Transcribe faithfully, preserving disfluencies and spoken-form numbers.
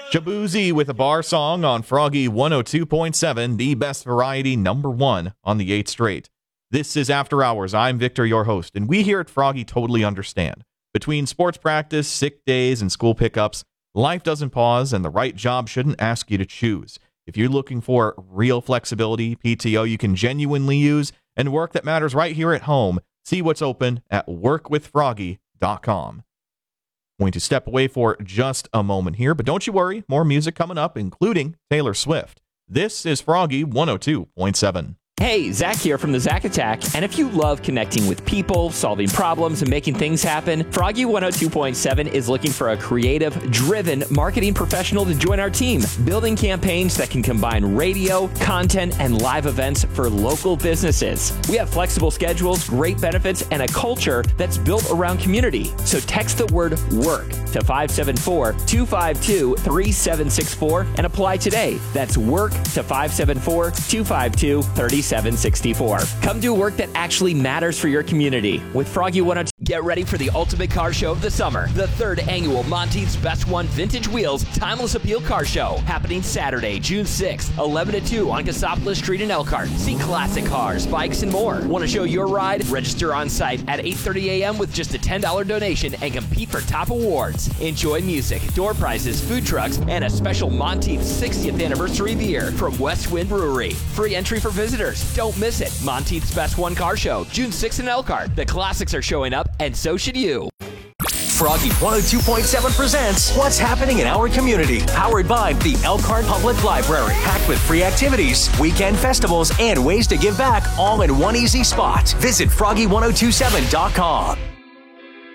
Shabuzi with a bar song on Froggy one oh two point seven, the best variety number one on the eighth straight. This is After Hours. I'm Victor, your host, and we here at Froggy totally understand. Between sports practice, sick days, and school pickups, life doesn't pause, and the right job shouldn't ask you to choose. If you're looking for real flexibility, P T O you can genuinely use, and work that matters right here at home, see what's open at work with froggy dot com. Going to step away for just a moment here, but don't you worry, more music coming up, including Taylor Swift. This is Froggy one oh two point seven. Hey, Zach here from the Zach Attack, and if you love connecting with people, solving problems, and making things happen, Froggy one oh two point seven is looking for a creative, driven marketing professional to join our team, building campaigns that can combine radio, content, and live events for local businesses. We have flexible schedules, great benefits, and a culture that's built around community. So text the word WORK to five seven four, two five two, three seven six four and apply today. That's WORK to five seven four, two five two, three seven six four. Come do work that actually matters for your community with Froggy one oh two. Get ready for the ultimate car show of the summer. The third annual Monteith's Best One Vintage Wheels Timeless Appeal Car Show. Happening Saturday, June sixth, eleven to two on Cassopolis Street in Elkhart. See classic cars, bikes, and more. Want to show your ride? Register on site at eight thirty a.m. with just a ten dollars donation and compete for top awards. Enjoy music, door prizes, food trucks, and a special Monteith's sixtieth anniversary beer from West Wind Brewery. Free entry for visitors. Don't miss it. Monteith's Best One Car Show, June sixth in Elkhart. The classics are showing up, and so should you. Froggy one oh two point seven presents What's Happening in Our Community, powered by the Elkhart Public Library, packed with free activities, weekend festivals, and ways to give back, all in one easy spot. Visit froggy ten twenty-seven dot com.